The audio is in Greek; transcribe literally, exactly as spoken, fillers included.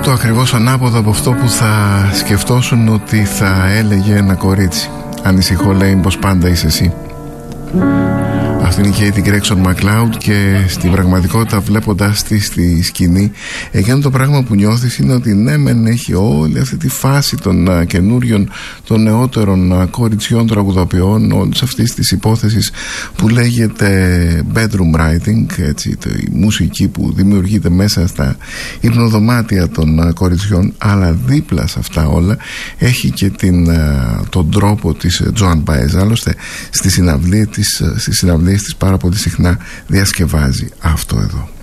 το ακριβώς ανάποδο από αυτό που θα σκεφτόσουν ότι θα έλεγε ένα κορίτσι. Ανησυχώ, λέει, πως πάντα είσαι εσύ. Αυτή είναι και η Gregson MacLeod, και στην πραγματικότητα, βλέποντας τη στη σκηνή, εκείνο το πράγμα που νιώθεις είναι ότι ναι, μεν έχει όλη αυτή τη φάση των uh, καινούριων, των νεότερων uh, κοριτσιών τραγουδοποιών, όλης αυτής της υπόθεσης που λέγεται bedroom writing, έτσι, το, η μουσική που δημιουργείται μέσα στα υπνοδωμάτια των uh, κοριτσιών, αλλά δίπλα σε αυτά όλα έχει και την, uh, τον τρόπο της Joan Baez. Άλλωστε στις συναυλίες της, στις συναυλίες της πάρα πολύ συχνά διασκευάζει αυτό εδώ.